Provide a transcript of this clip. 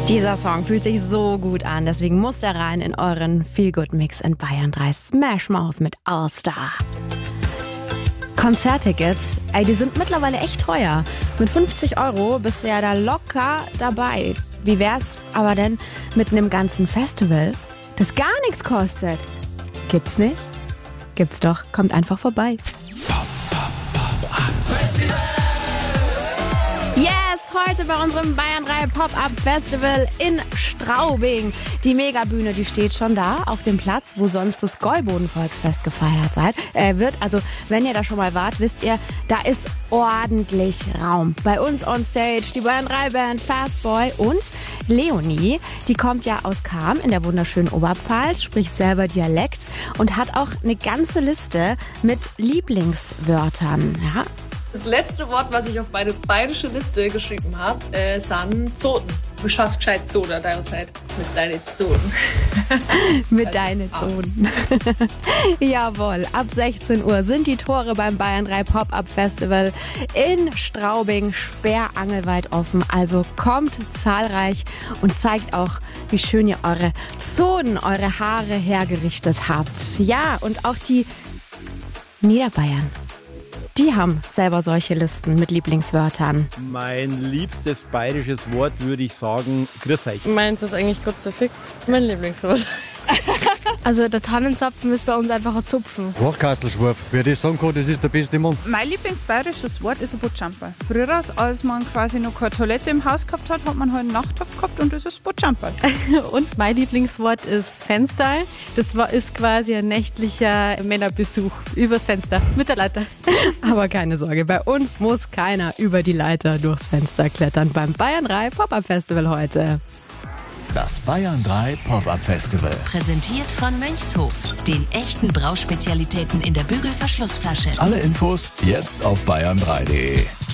Dieser Song fühlt sich so gut an, deswegen muss der rein in euren Feel-Good-Mix in Bayern 3. Smash Mouth mit All Star. Konzerttickets, die sind mittlerweile echt teuer. Mit 50 € bist du ja da locker dabei. Wie wär's aber denn mit einem ganzen Festival, das gar nichts kostet? Gibt's nicht? Gibt's doch. Kommt einfach vorbei. Yes, heute bei unserem Bayern 3 Pop-Up Festival in Straubing. Die Megabühne, die steht schon da auf dem Platz, wo sonst das Gäuboden-Volksfest gefeiert wird. Also, wenn ihr da schon mal wart, wisst ihr, da ist ordentlich Raum. Bei uns on stage die Bayern 3 Band Fastboy und Leonie. Die kommt ja aus Cham in der wunderschönen Oberpfalz, spricht selber Dialekt und hat auch eine ganze Liste mit Lieblingswörtern. Ja. Das letzte Wort, was ich auf meine bayerische Liste geschrieben habe, sind Zoten. Du schaust gescheit Zoden, da seid mit deinen Zoden. Mit deinen Zoden. Jawohl, ab 16 Uhr sind die Tore beim Bayern 3 Pop-Up Festival in Straubing sperrangelweit offen. Also kommt zahlreich und zeigt auch, wie schön ihr eure Zoden, eure Haare hergerichtet habt. Ja, und auch die Niederbayern. Die haben selber solche Listen mit Lieblingswörtern. Mein liebstes bayerisches Wort würde ich sagen, grüß euch. Meins ist eigentlich Kruzifix. Mein Lieblingswort. Also der Tannenzapfen ist bei uns einfach ein Zupfen. Hochkastelschwurf. Wer das sagen kann, das ist der beste Mann. Mein lieblingsbayerisches Wort ist ein Botschamperl. Früher, als man quasi noch keine Toilette im Haus gehabt hat, hat man halt einen Nachttopf gehabt und das ist Botschamperl. Und mein Lieblingswort ist Fenster. Das ist quasi ein nächtlicher Männerbesuch übers Fenster mit der Leiter. Aber keine Sorge, bei uns muss keiner über die Leiter durchs Fenster klettern beim Bayern 3 Pop-Up Festival heute. Das Bayern 3 Pop-Up Festival. Präsentiert von Mönchshof, den echten Brauspezialitäten in der Bügelverschlussflasche. Alle Infos jetzt auf bayern3.de.